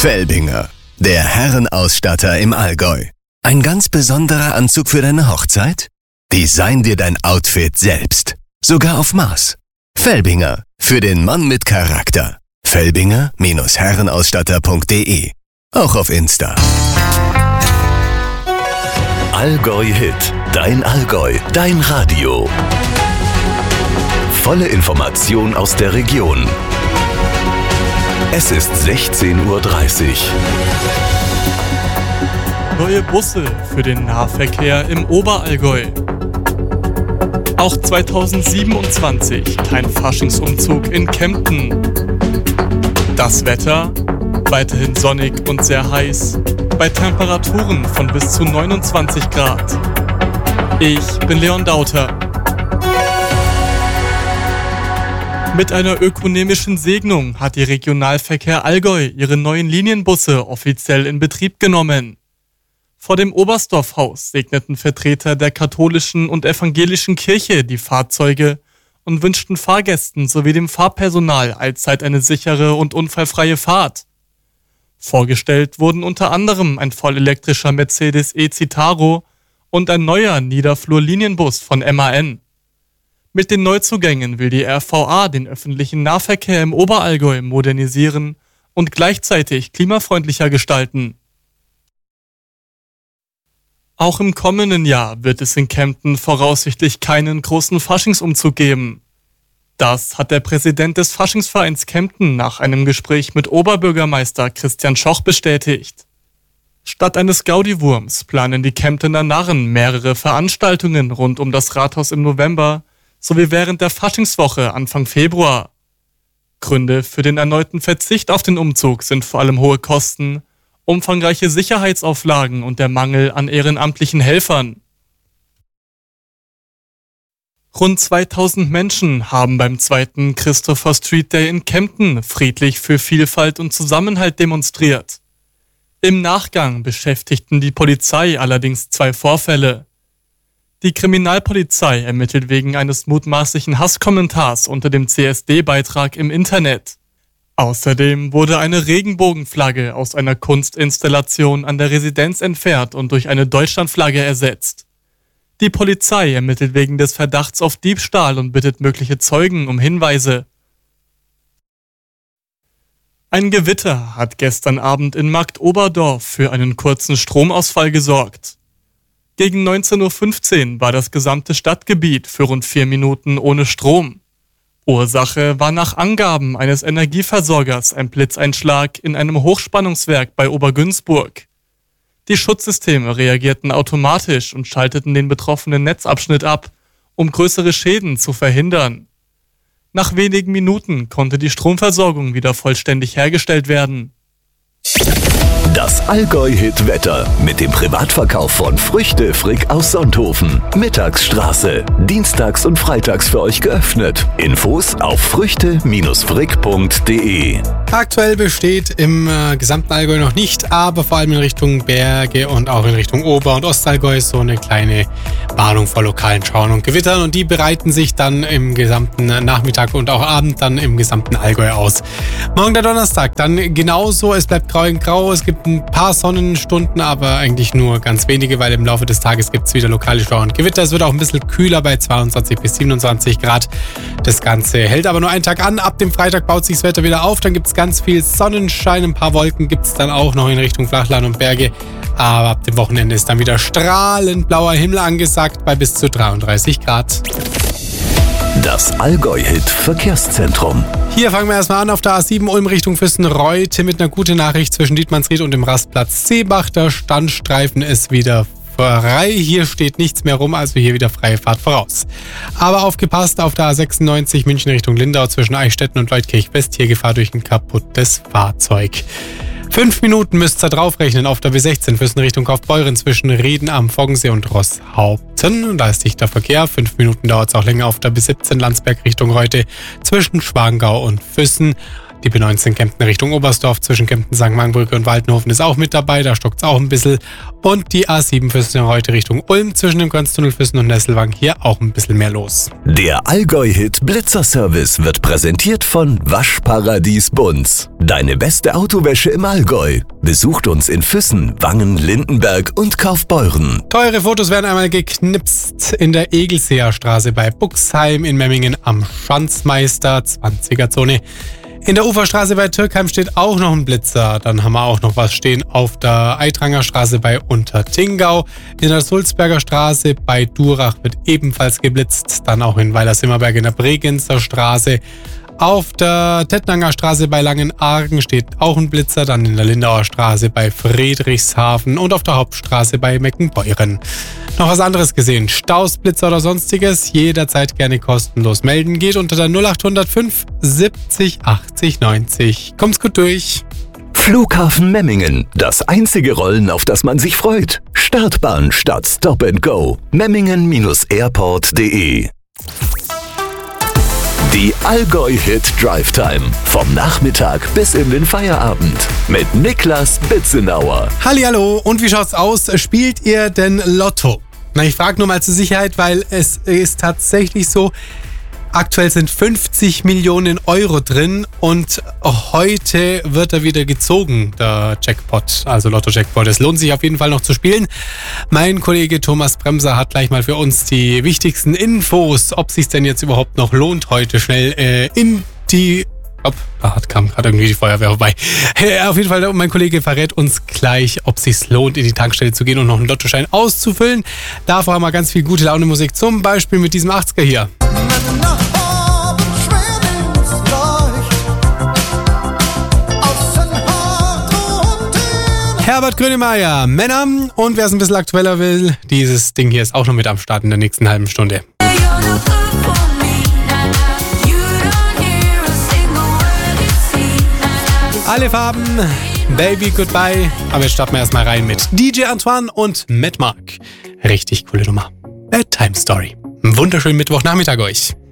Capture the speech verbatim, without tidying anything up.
Felbinger, der Herrenausstatter im Allgäu. Ein ganz besonderer Anzug für deine Hochzeit? Design dir dein Outfit selbst. Sogar auf Maß. Felbinger, für den Mann mit Charakter. Felbinger Herrenausstatter punkt de. Auch auf Insta. Allgäu Hit. Dein Allgäu. Dein Radio. Volle Information aus der Region. Es ist sechzehn Uhr dreißig. Neue Busse für den Nahverkehr im Oberallgäu. Auch zweitausendsiebenundzwanzig kein Faschingsumzug in Kempten. Das Wetter? Weiterhin sonnig und sehr heiß, bei Temperaturen von bis zu neunundzwanzig Grad. Ich bin Leon Dauter. Mit einer ökonomischen Segnung hat die Regionalverkehr Allgäu ihre neuen Linienbusse offiziell in Betrieb genommen. Vor dem Oberstdorfhaus segneten Vertreter der katholischen und evangelischen Kirche die Fahrzeuge und wünschten Fahrgästen sowie dem Fahrpersonal allzeit eine sichere und unfallfreie Fahrt. Vorgestellt wurden unter anderem ein vollelektrischer Mercedes E-Citaro und ein neuer Niederflur-Linienbus von M A N. Mit den Neuzugängen will die R V A den öffentlichen Nahverkehr im Oberallgäu modernisieren und gleichzeitig klimafreundlicher gestalten. Auch im kommenden Jahr wird es in Kempten voraussichtlich keinen großen Faschingsumzug geben. Das hat der Präsident des Faschingsvereins Kempten nach einem Gespräch mit Oberbürgermeister Christian Schoch bestätigt. Statt eines Gaudi-Wurms planen die Kemptener Narren mehrere Veranstaltungen rund um das Rathaus im November sowie während der Faschingswoche Anfang Februar. Gründe für den erneuten Verzicht auf den Umzug sind vor allem hohe Kosten, umfangreiche Sicherheitsauflagen und der Mangel an ehrenamtlichen Helfern. Rund zweitausend Menschen haben beim zweiten Christopher Street Day in Kempten friedlich für Vielfalt und Zusammenhalt demonstriert. Im Nachgang beschäftigten die Polizei allerdings zwei Vorfälle. Die Kriminalpolizei ermittelt wegen eines mutmaßlichen Hasskommentars unter dem C S D-Beitrag im Internet. Außerdem wurde eine Regenbogenflagge aus einer Kunstinstallation an der Residenz entfernt und durch eine Deutschlandflagge ersetzt. Die Polizei ermittelt wegen des Verdachts auf Diebstahl und bittet mögliche Zeugen um Hinweise. Ein Gewitter hat gestern Abend in Marktoberdorf für einen kurzen Stromausfall gesorgt. Gegen neunzehn Uhr fünfzehn war das gesamte Stadtgebiet für rund vier Minuten ohne Strom. Ursache war nach Angaben eines Energieversorgers ein Blitzeinschlag in einem Hochspannungswerk bei Obergünzburg. Die Schutzsysteme reagierten automatisch und schalteten den betroffenen Netzabschnitt ab, um größere Schäden zu verhindern. Nach wenigen Minuten konnte die Stromversorgung wieder vollständig hergestellt werden. Das Allgäu-Hit-Wetter mit dem Privatverkauf von Früchte Frick aus Sonthofen. Mittagsstraße. Dienstags und freitags für euch geöffnet. Infos auf früchte Frick punkt de. Aktuell besteht im äh, gesamten Allgäu noch nicht, aber vor allem in Richtung Berge und auch in Richtung Ober- und Ostallgäu so eine kleine Warnung vor lokalen Schauern und Gewittern. Und die bereiten sich dann im gesamten Nachmittag und auch Abend dann im gesamten Allgäu aus. Morgen der Donnerstag, dann genauso. Es bleibt grau in grau. Es gibt ein paar Sonnenstunden, aber eigentlich nur ganz wenige, weil im Laufe des Tages gibt es wieder lokale Schauer und Gewitter. Es wird auch ein bisschen kühler bei zweiundzwanzig bis siebenundzwanzig Grad. Das Ganze hält aber nur einen Tag an. Ab dem Freitag baut sich das Wetter wieder auf. Dann gibt es ganz viel Sonnenschein. Ein paar Wolken gibt es dann auch noch in Richtung Flachland und Berge. Aber ab dem Wochenende ist dann wieder strahlend blauer Himmel angesagt bei bis zu dreiunddreißig Grad. Das Allgäu-Hit-Verkehrszentrum. Hier fangen wir erstmal an auf der A sieben Ulm Richtung Füssen-Reute mit einer guten Nachricht zwischen Dietmannsried und dem Rastplatz Seebach. Der Standstreifen ist wieder frei. Hier steht nichts mehr rum, also hier wieder freie Fahrt voraus. Aber aufgepasst auf der A sechsundneunzig München Richtung Lindau zwischen Eichstätten und Leutkirch-West. Hier Gefahr durch ein kaputtes Fahrzeug. Fünf Minuten müsst ihr draufrechnen auf der B sechzehn Füssen Richtung Kaufbeuren zwischen Rieden am Foggensee und Rosshaupten. Da ist dichter Verkehr. Fünf Minuten dauert es auch länger auf der B siebzehn Landsberg Richtung Reute zwischen Schwangau und Füssen. Die B neunzehn Kempten Richtung Oberstdorf zwischen Kempten, Sankt Margbrücke und Waldenhofen ist auch mit dabei, da stockt es auch ein bisschen. Und die A sieben Füssen heute Richtung Ulm zwischen dem Grenztunnel Füssen und Nesselwang, hier auch ein bisschen mehr los. Der Allgäu-Hit Blitzer-Service wird präsentiert von Waschparadies Bunz. Deine beste Autowäsche im Allgäu. Besucht uns in Füssen, Wangen, Lindenberg und Kaufbeuren. Teure Fotos werden einmal geknipst in der Egelseer Straße bei Buxheim, in Memmingen am Schanzmeister zwanziger Zone. In der Uferstraße bei Türkheim steht auch noch ein Blitzer. Dann haben wir auch noch was stehen auf der Eitranger Straße bei Untertingau. In der Sulzberger Straße bei Durach wird ebenfalls geblitzt. Dann auch in Weiler-Simmerberg in der Bregenzer Straße. Auf der Tettnanger Straße bei Langenargen steht auch ein Blitzer, dann in der Lindauer Straße bei Friedrichshafen und auf der Hauptstraße bei Meckenbeuren. Noch was anderes gesehen, Staus, Blitzer oder sonstiges, jederzeit gerne kostenlos melden, geht unter der null acht null fünf siebzig achtzig neunzig. Kommt's gut durch. Flughafen Memmingen, das einzige Rollen, auf das man sich freut. Startbahn statt Stop and Go. Memmingen Airport punkt de. Die Allgäu-Hit Drive Time. Vom Nachmittag bis in den Feierabend. Mit Niklas Bitzenauer. Hallihallo, und wie schaut's aus? Spielt ihr denn Lotto? Na, ich frage nur mal zur Sicherheit, weil es ist tatsächlich so, aktuell sind fünfzig Millionen Euro drin und heute wird er wieder gezogen, der Jackpot, also Lotto-Jackpot. Es lohnt sich auf jeden Fall noch zu spielen. Mein Kollege Thomas Bremser hat gleich mal für uns die wichtigsten Infos, ob es sich denn jetzt überhaupt noch lohnt, heute schnell äh, in die... Hopp, da kam gerade irgendwie die Feuerwehr vorbei. Auf jeden Fall, mein Kollege verrät uns gleich, ob es sich lohnt, in die Tankstelle zu gehen und noch einen Lottoschein auszufüllen. Davor haben wir ganz viel gute Laune-Musik, zum Beispiel mit diesem achtziger hier. Herbert Grönemeyer, Männer, und wer es ein bisschen aktueller will, dieses Ding hier ist auch noch mit am Start in der nächsten halben Stunde. Alle Farben, Baby Goodbye, aber jetzt starten wir erstmal rein mit D J Antoine und Matt Mark. Richtig coole Nummer. Bedtime Story. Einen wunderschönen Mittwochnachmittag euch.